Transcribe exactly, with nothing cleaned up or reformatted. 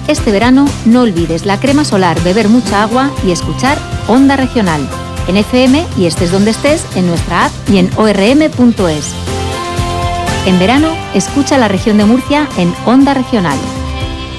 Este verano no olvides la crema solar, beber mucha agua y escuchar Onda Regional, en F M y estés donde estés, en nuestra app y en o r m punto es. En verano, escucha la región de Murcia en Onda Regional.